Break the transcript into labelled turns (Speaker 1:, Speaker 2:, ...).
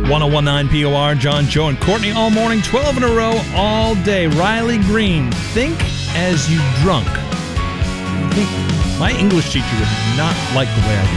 Speaker 1: 1019 POR, John, Joe, and Courtney all morning, 12 in a row, all day. Riley Green, think as you drunk. My English teacher would not like the way I